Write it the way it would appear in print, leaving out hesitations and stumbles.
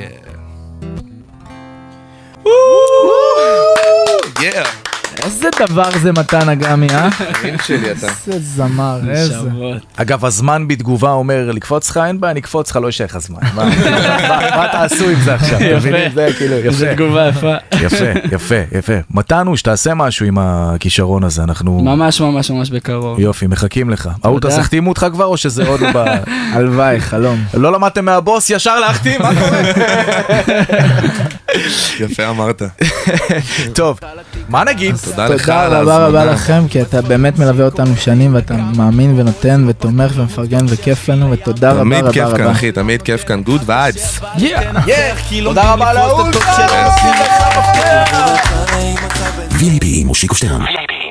איזה דבר זה מתן אגמי, חיים שלי אתה. איזה זמר, איזה. אגב, הזמן בתגובה אומר, לקפוץ לך, אין בעיה, נקפוץ לך, לא יישאר לך זמן. מה תעשו עם זה עכשיו? זו תגובה יפה. יפה. מתנו, שתעשה משהו עם הכישרון הזה, אנחנו... ממש בקרוב. יופי, מחכים לך. אהוד, אז החתימו אותך כבר, או שזה עוד לא ב... הלוואי, חלום. לא למדתם מהבוס, ישר להחתים, מה קורה? יפה אמרת. טוב, מה נגיד? תודה לך על תודה ההזמנה. רבה לכם, כי אתה באמת מלווה אותנו שנים, ואתה מאמין ונותן ותומך ומפרגן וכיף לנו, ותודה רבה רבה רבה. תמיד כיף כאן, אחי, תמיד כיף כאן. Good vibes. תודה רבה לאהוד. VIP מושיקו שטרן.